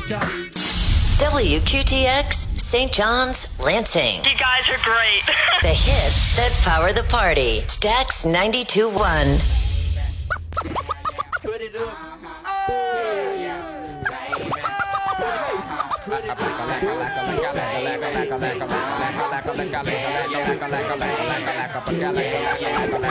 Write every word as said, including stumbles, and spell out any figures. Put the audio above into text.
W Q T X, Saint John's, Lansing. You guys are great. The hits that power the party. Stax ninety-two point one. Put it up. Oh, yeah.